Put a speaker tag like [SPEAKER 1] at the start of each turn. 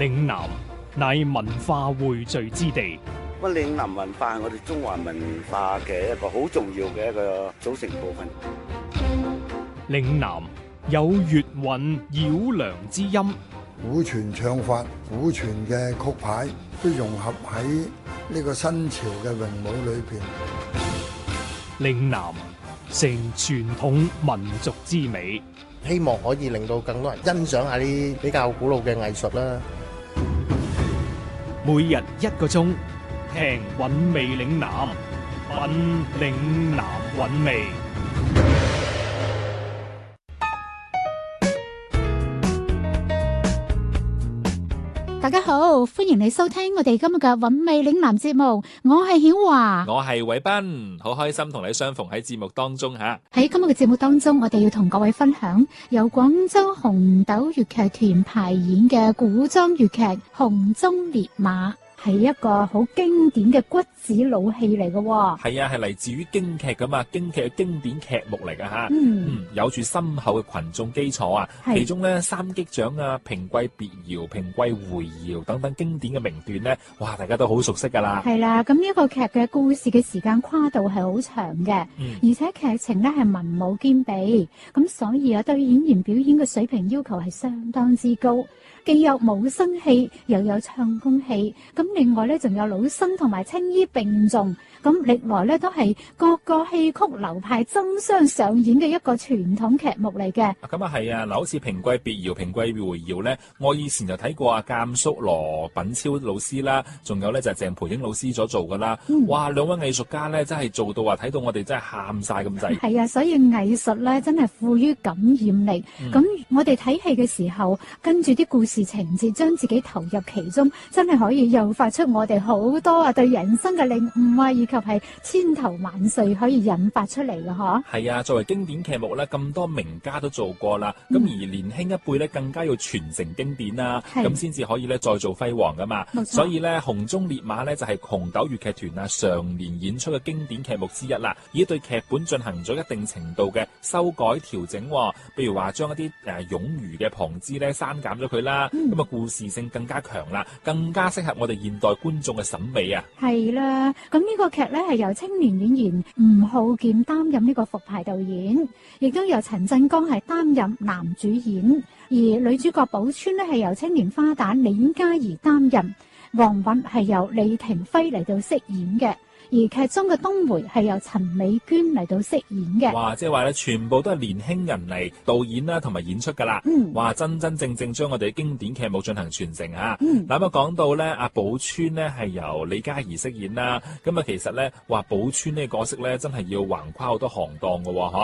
[SPEAKER 1] 嶺南乃文化匯聚之地。
[SPEAKER 2] 咁嶺南文化係我哋中華文化嘅一個好重要嘅一個組成部分。
[SPEAKER 1] 嶺南有粵韻繞梁之音，
[SPEAKER 3] 古傳唱法、古傳嘅曲牌都融合喺呢個新潮嘅詠舞裏邊。
[SPEAKER 1] 嶺南成傳統民族之美，
[SPEAKER 4] 希望可以令到更多人欣賞下啲比較古老嘅藝術啦。
[SPEAKER 1] 每日1個鐘，聽韻味嶺南，品嶺南韻味。
[SPEAKER 5] 大家好，歡迎你收聽我哋今日嘅韻味嶺南節目，我係曉華，
[SPEAKER 6] 我係偉斌，好開心同你相逢喺節目當中吓。
[SPEAKER 5] 喺今日嘅節目當中，我哋要同各位分享由廣州紅豆粵劇團排演嘅古裝粵劇《紅中烈馬》。係一個好經典嘅骨子老戲嚟嘅。
[SPEAKER 6] 係啊，係嚟自於京劇噶嘛，京劇嘅經典劇目嚟噶吓。有住深厚嘅群眾基礎啊。其中咧三擊掌啊、平貴別窯、平貴回窯等等經典嘅名段咧，哇，大家都好熟悉噶啦。
[SPEAKER 5] 係啦，咁呢一個劇嘅故事嘅時間跨度係好長嘅，而且劇情咧係文武兼備，咁所以啊對演員表演嘅水平要求係相當之高。既有武生戲，又有唱功戲，咁另外咧仲有老生同埋青衣並重，咁歷來咧都係各個戲曲流派爭相上演嘅一個傳統劇目嚟嘅。
[SPEAKER 6] 咁啊係啊，嗱，好似平貴別窯、平貴回窯咧，我以前就睇過啊，監叔羅品超老師啦，仲有咧就係鄭培英老師所做噶啦。哇，兩位藝術家咧真係做到話睇到我哋真係喊晒咁滯。係
[SPEAKER 5] 啊，所以藝術咧真係富於感染力。咁我哋睇戲嘅時候，跟住啲故事情節，將自己投入其中，真係可以誘發出我哋好多啊對人生嘅領悟啊，以及係千頭萬緒可以引發出嚟嘅嗬。
[SPEAKER 6] 係啊，作為經典劇目咧，咁多名家都做過啦，咁而年輕一輩咧更加要傳承經典啦，咁先至可以咧再做輝煌噶嘛。所以咧紅中烈馬咧就係紅豆粵劇團啊常年演出嘅經典劇目之一啦，已經對劇本進行咗一定程度嘅修改調整，譬如話將一啲冗餘嘅旁支咧刪減咗佢啦。咁啊，故事性更加強啦，更加適合我哋現代觀眾嘅審美啊！係啦，咁呢個劇咧係由青年演員吳浩劍擔任呢個復排導演，亦都由陳振剛係擔任男主演，而女主角寶釧咧係由青年花旦李嘉怡擔任，黃韻係由李廷輝嚟到飾演嘅。而劇中嘅冬梅係由陳美娟嚟到飾演嘅。哇，即係話咧，全部都係年輕人嚟導演啦，同埋演出噶啦。哇，真真正正將我哋經典劇目進行傳承嚇。嗱咁講到咧，阿寶釧咧係由李嘉怡飾演啦。咁啊，其實咧話寶釧呢個角色咧，真係要橫跨好多行當嘅喎，